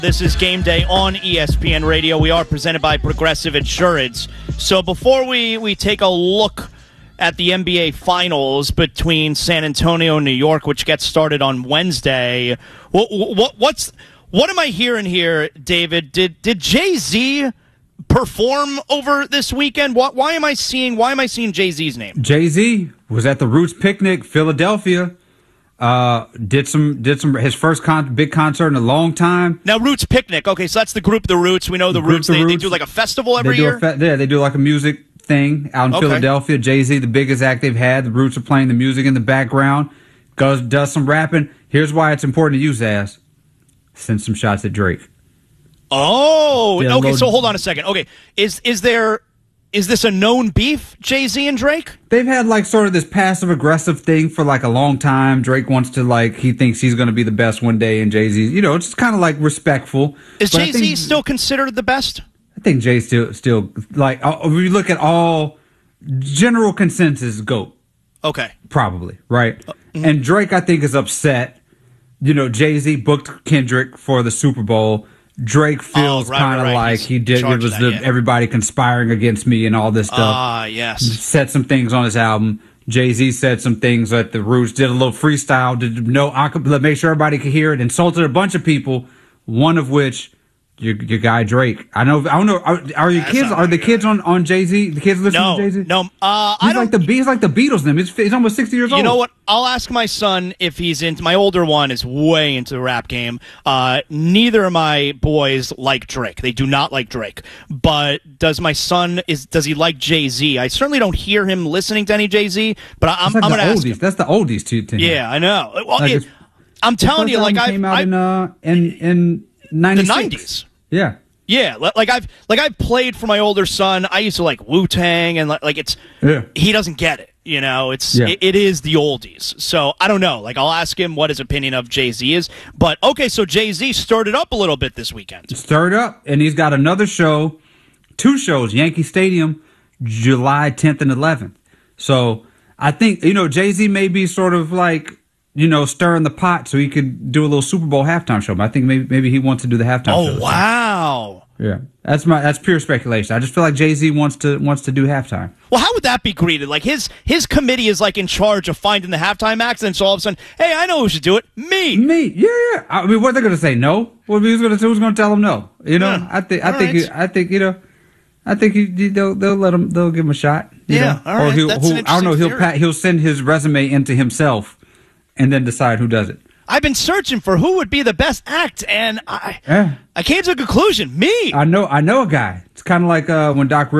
This is Game Day on ESPN Radio. We are presented by Progressive Insurance. So before we take a look at the NBA Finals between San Antonio and New York, which gets started on Wednesday, what am I hearing here, David? Did Jay-Z perform over this weekend? Why am I seeing Jay-Z's name? Jay-Z was at the Roots Picnic, Philadelphia. Did some his first big concert in a long time. Now, Roots Picnic. Okay, so that's the group The Roots. We know the Roots. They do like a festival every year? They do like a music thing out in Philadelphia. Jay-Z, the biggest act they've had. The Roots are playing the music in the background. Does some rapping. Here's why it's important to use as. Send some shots at Drake. Oh, okay, so hold on a second. Okay, is this a known beef, Jay-Z and Drake? They've had like sort of this passive-aggressive thing for like a long time. Drake wants to he thinks he's going to be the best one day, and Jay-Z, it's just kind of like respectful. Is Jay-Z still considered the best? I think Jay's still like, if you look at all general consensus, GOAT. Okay. Probably, right? And Drake, I think, is upset. Jay-Z booked Kendrick for the Super Bowl. Drake feels kind of like he did. It was everybody conspiring against me and all this stuff. Yes. Said some things on his album. Jay-Z said some things at the Roots. Did a little freestyle. Make sure everybody could hear it. Insulted a bunch of people. One of which your guy Drake. I don't know. Are your kids? Are the kids on Jay-Z? The kids listening to Jay-Z? No. He's like the Beatles. He's almost 60 years old. You know what? I'll ask my son if he's into. My older one is way into the rap game. Neither of my boys like Drake. They do not like Drake. But does my son does he like Jay-Z? I certainly don't hear him listening to any Jay-Z. But I'm going to ask him. That's the oldies too. Yeah, I know. Well, I'm telling you, I came out in 96. The 90s. Yeah. Yeah, I've played for my older son. I used to like Wu-Tang and he doesn't get it. It is the oldies. So I don't know. I'll ask him what his opinion of Jay-Z is. But okay, so Jay-Z stirred it up a little bit this weekend. Stirred up, and he's got another show, 2 shows, Yankee Stadium, July 10th and 11th. So I think, Jay-Z may be sort of stirring the pot so he could do a little Super Bowl halftime show. But I think maybe he wants to do the halftime show. Oh, wow. Yeah. That's pure speculation. I just feel like Jay-Z wants to do halftime. Well, how would that be greeted? His committee is in charge of finding the halftime acts, and so all of a sudden, hey, I know who should do it. Me. Yeah. I mean, what are they going to say? No? Who's going to tell them no? Yeah. I think they'll let him. They'll give him a shot. Yeah. All right. I don't know. He'll send his resume into himself, and then decide who does it. I've been searching for who would be the best act, and I came to a conclusion. Me. I know a guy. It's kind of like when Doc